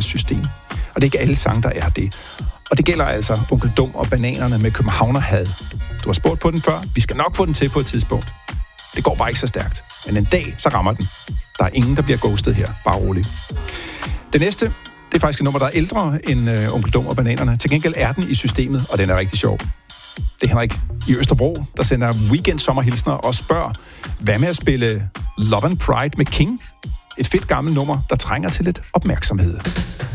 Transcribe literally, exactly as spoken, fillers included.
deres system. Og det er ikke alle sange, der er det. Og det gælder altså Onkel Dum og Bananerne med Københavnerhad. Du har spurgt på den før. Vi skal nok få den til på et tidspunkt. Det går bare ikke så stærkt. Men en dag, så rammer den. Der er ingen, der bliver ghostet her. Bare rolig. Det næste, det er faktisk et nummer, der er ældre end øh, Onkel Dum og Bananerne. Til gengæld er den i systemet, og den er rigtig sjov. Det er Henrik i Østerbro, der sender weekend-sommerhilsner og spørger, hvad med at spille Love and Pride med King? Et fedt gammelt nummer, der trænger til lidt opmærksomhed.